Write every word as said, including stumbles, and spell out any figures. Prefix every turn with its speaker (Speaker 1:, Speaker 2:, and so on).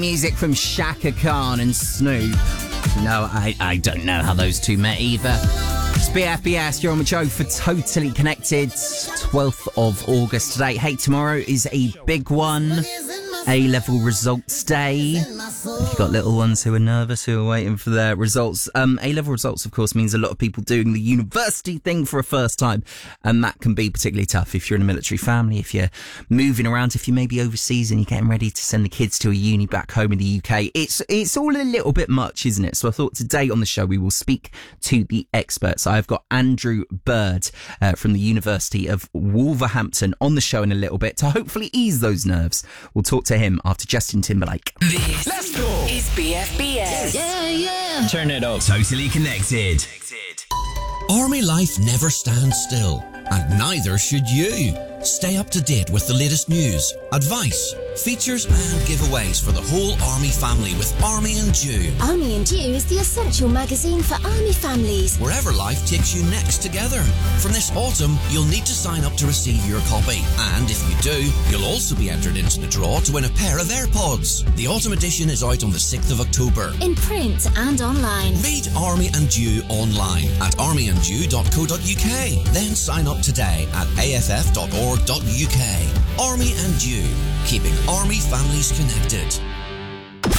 Speaker 1: music from Shaka Khan and Snoop. No, I, I don't know how those two met either. It's B F B S, you're on with Joe for Totally Connected. twelfth of August today. Hey, tomorrow is a big one. A-level results day. If you've got little ones who are nervous, who are waiting for their results. Um, A-level results, of course, means a lot of people doing the university thing for a first time. And that can be particularly tough if you're in a military family, if you're moving around, if you're maybe overseas and you're getting ready to send the kids to a uni back home in the U K. It's, it's all a little bit much, isn't it? So I thought today on the show we will speak to the experts. I've got Andrew Bird uh, from the University of Wolverhampton on the show in a little bit to hopefully ease those nerves. We'll talk to him after Justin Timberlake.
Speaker 2: This
Speaker 3: Let's go.
Speaker 2: is B F B S.
Speaker 3: Yeah, yeah.
Speaker 4: Turn it up.
Speaker 3: Totally Connected.
Speaker 5: Army life never stands still, and neither should you. Stay up to date with the latest news, advice, features and giveaways for the whole Army family with Army and Dew.
Speaker 6: Army and Dew is the essential magazine for Army families.
Speaker 5: Wherever life takes you next together. From this autumn, you'll need to sign up to receive your copy. And if you do, you'll also be entered into the draw to win a pair of AirPods. The autumn edition is out on the sixth of October.
Speaker 6: In print and online.
Speaker 5: Read Army and Dew online at army and dew dot co dot uk. Then sign up today at a f f dot org dot u k. Army and Dew, keeping Army families connected.